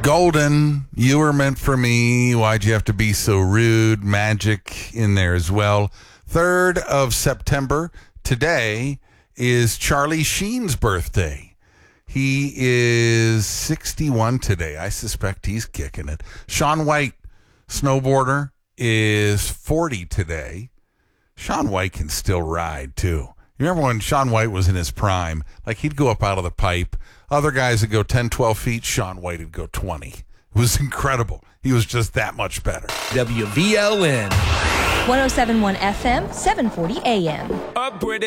Golden, You Were Meant for Me. Why'd You Have to Be So Rude? Magic in there as well. 3rd of September. Today is Charlie Sheen's birthday. He is 61 today. I suspect he's kicking it. Shaun White, snowboarder, is 40 today. Shaun White can still ride, too. You remember when Shaun White was in his prime? Like, he'd go up out of the pipe. Other guys would go 10, 12 feet. Shaun White would go 20. It was incredible. He was just that much better. WVLN. 107.1 FM, 740 AM. A British